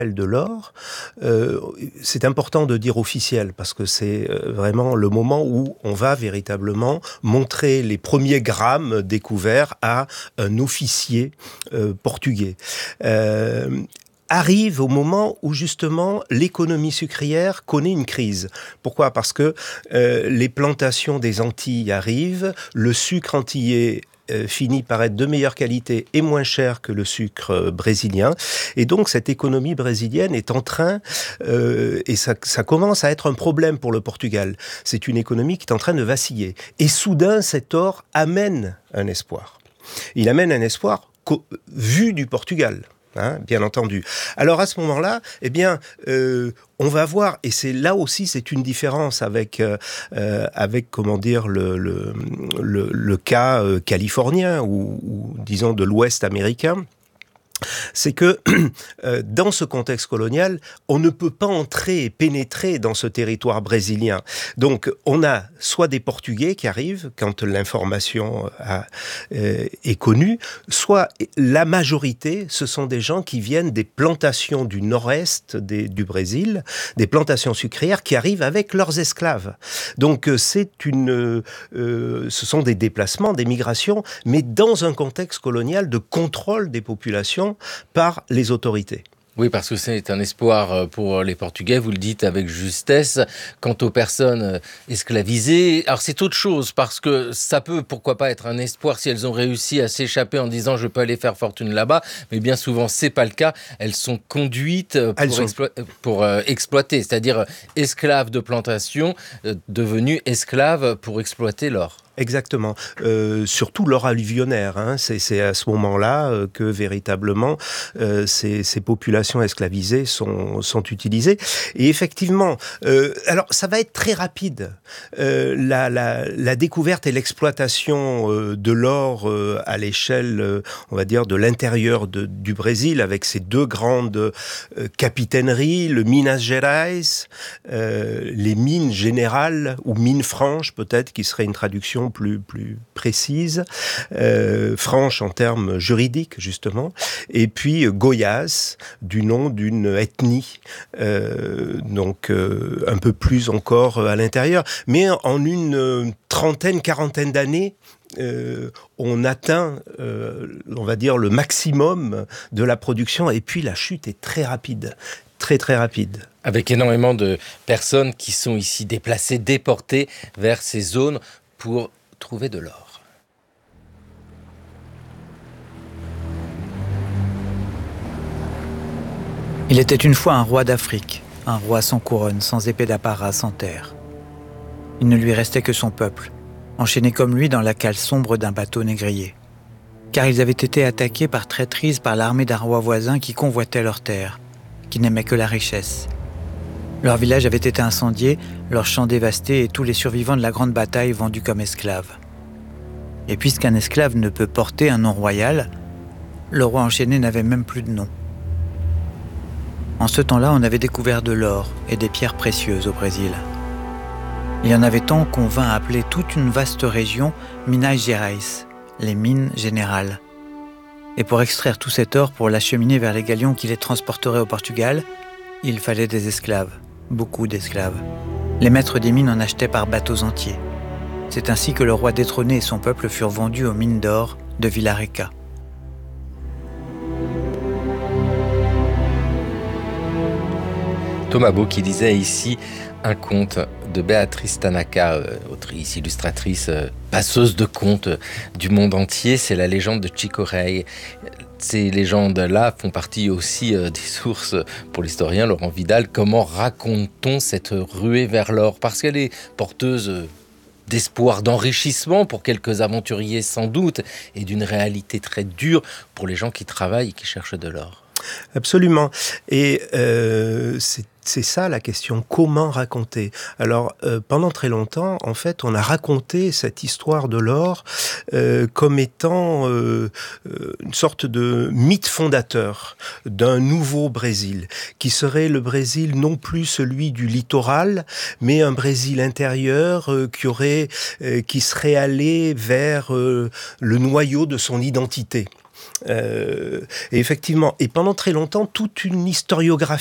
de l'or, c'est important de dire officiel parce que c'est vraiment le moment où on va véritablement montrer les premiers grammes découverts à un officier portugais. Arrive au moment où justement l'économie sucrière connaît une crise. Pourquoi ? Parce que les plantations des Antilles arrivent, le sucre antillais finit par être de meilleure qualité et moins cher que le sucre brésilien. Et donc, cette économie brésilienne est en train, et ça commence à être un problème pour le Portugal. C'est une économie qui est en train de vaciller. Et soudain, cet or amène un espoir. Il amène un espoir vu du Portugal. Bien entendu. Alors à ce moment-là, on va voir, et c'est là aussi c'est une différence avec comment dire le cas californien ou disons de l'Ouest américain. C'est que dans ce contexte colonial, on ne peut pas entrer et pénétrer dans ce territoire brésilien. Donc, on a soit des Portugais qui arrivent quand l'information est connue, soit la majorité, ce sont des gens qui viennent des plantations du nord-est du Brésil, des plantations sucrières qui arrivent avec leurs esclaves. Donc, ce sont des déplacements, des migrations, mais dans un contexte colonial de contrôle des populations par les autorités. Oui, parce que c'est un espoir pour les Portugais, vous le dites avec justesse. Quant aux personnes esclavisées, alors c'est autre chose, parce que ça peut, pourquoi pas, être un espoir si elles ont réussi à s'échapper en disant « je peux aller faire fortune là-bas », mais bien souvent, c'est pas le cas. Elles sont conduites pour exploiter, c'est-à-dire esclaves de plantation, devenues esclaves pour exploiter l'or. Exactement. Surtout l'or alluvionnaire. C'est à ce moment-là que véritablement ces populations esclavisées sont utilisées. Et effectivement, alors ça va être très rapide. La découverte et l'exploitation de l'or à l'échelle, on va dire, de l'intérieur du Brésil, avec ces deux grandes capitaineries, le Minas Gerais, les mines générales ou mines franches, peut-être, qui serait une traduction plus précise, franche en termes juridiques justement, et puis Goiás, du nom d'une ethnie, donc un peu plus encore à l'intérieur, mais en une quarantaine d'années, on atteint, on va dire, le maximum de la production, et puis la chute est très rapide. Très très rapide. Avec énormément de personnes qui sont ici déplacées, déportées vers ces zones pour trouver de l'or. Il était une fois un roi d'Afrique, un roi sans couronne, sans épée d'apparat, sans terre. Il ne lui restait que son peuple, enchaîné comme lui dans la cale sombre d'un bateau négrier. Car ils avaient été attaqués par traîtrise par l'armée d'un roi voisin qui convoitait leurs terres, qui n'aimait que la richesse. Leur village avait été incendié, leurs champs dévastés et tous les survivants de la grande bataille vendus comme esclaves. Et puisqu'un esclave ne peut porter un nom royal, le roi enchaîné n'avait même plus de nom. En ce temps-là, on avait découvert de l'or et des pierres précieuses au Brésil. Il y en avait tant qu'on vint appeler toute une vaste région Minas Gerais, les mines générales. Et pour extraire tout cet or, pour l'acheminer vers les galions qui les transporteraient au Portugal, il fallait des esclaves, beaucoup d'esclaves. Les maîtres des mines en achetaient par bateaux entiers. C'est ainsi que le roi détrôné et son peuple furent vendus aux mines d'or de Vila-Rica. Thomas Beau qui disait ici un conte de Béatrice Tanaka, autrice, illustratrice, passeuse de contes du monde entier. C'est la légende de Chico Rey. Ces légendes-là font partie aussi des sources pour l'historien Laurent Vidal. Comment raconte-t-on cette ruée vers l'or ? Parce qu'elle est porteuse d'espoir, d'enrichissement pour quelques aventuriers sans doute, et d'une réalité très dure pour les gens qui travaillent et qui cherchent de l'or. Absolument. Et c'est ça la question, comment raconter ? Alors, pendant très longtemps, en fait, on a raconté cette histoire de l'or comme étant une sorte de mythe fondateur d'un nouveau Brésil, qui serait le Brésil non plus celui du littoral, mais un Brésil intérieur qui serait allé vers le noyau de son identité. Et effectivement, et pendant très longtemps, toute une historiographie